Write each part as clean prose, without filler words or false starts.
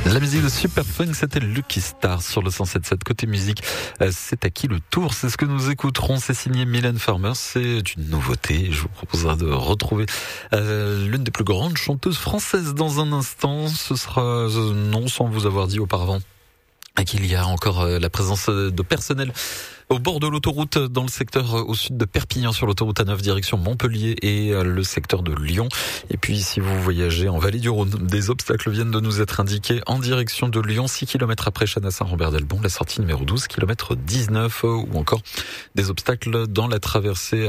La musique de Superfunk, c'était Lucky Star sur le 107.7. Côté musique, c'est à qui le tour? C'est ce que nous écouterons. C'est signé Mylène Farmer. C'est une nouveauté. Je vous proposerai de retrouver l'une des plus grandes chanteuses françaises dans un instant. Ce sera non sans vous avoir dit auparavant qu'il y a encore la présence de personnel au bord de l'autoroute dans le secteur au sud de Perpignan sur l'autoroute A9 direction Montpellier et le secteur de Lyon. Et puis si vous voyagez en vallée du Rhône, des obstacles viennent de nous être indiqués en direction de Lyon, 6 km après Chanassin-Rambert-Delbon, la sortie numéro 12, kilomètre 19, ou encore des obstacles dans la traversée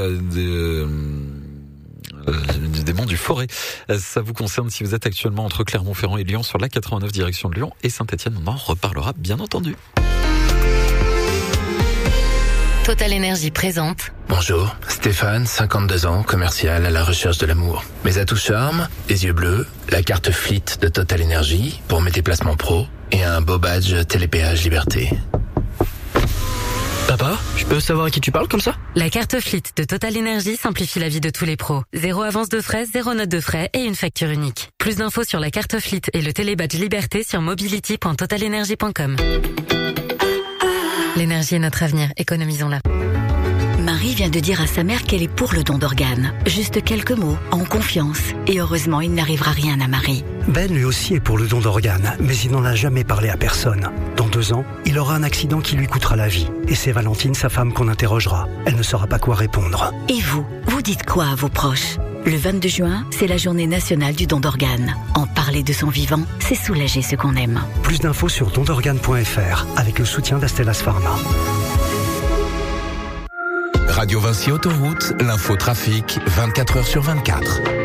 des monts du Forêt. Ça vous concerne si vous êtes actuellement entre Clermont-Ferrand et Lyon sur la 89 direction de Lyon et Saint-Etienne. On en reparlera bien entendu. Total Énergie présente. Bonjour, Stéphane, 52 ans, commercial à la recherche de l'amour. Mes atouts charme, les yeux bleus, la carte Fleet de Total Énergie pour mes déplacements pro et un beau badge Télépéage Liberté. Papa, je peux savoir à qui tu parles comme ça? La carte Fleet de Total Énergie simplifie la vie de tous les pros. 0 avance de frais, 0 note de frais et une facture unique. Plus d'infos sur la carte Fleet et le télébadge Liberté sur mobility.totalenergie.com. L'énergie est notre avenir, économisons-la. Marie vient de dire à sa mère qu'elle est pour le don d'organes. Juste quelques mots, en confiance. Et heureusement, il n'arrivera rien à Marie. Ben lui aussi est pour le don d'organes, mais il n'en a jamais parlé à personne. Dans 2 ans, il aura un accident qui lui coûtera la vie. Et c'est Valentine, sa femme, qu'on interrogera. Elle ne saura pas quoi répondre. Et vous dites quoi à vos proches? Le 22 juin, c'est la journée nationale du don d'organes. En parler de son vivant, c'est soulager ceux qu'on aime. Plus d'infos sur dondorganes.fr avec le soutien d'Astellas Pharma. Radio Vinci Autoroute, l'info trafic, 24h sur 24.